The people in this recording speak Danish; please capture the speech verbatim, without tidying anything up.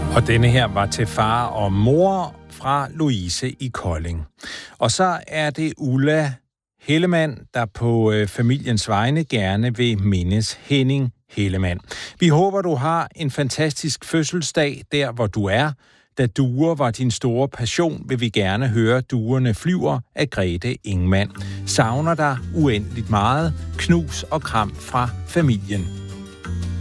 Og denne her var til far og mor fra Louise i Kolding. Og så er det Ulla Hellemann, der på øh, familiens vegne gerne vil mindes Henning Hellemann. Vi håber, du har en fantastisk fødselsdag der, hvor du er. Da duer var din store passion, vil vi gerne høre Duerne flyver af Grete Ingemann. Savner dig uendeligt meget. Knus og kram fra familien.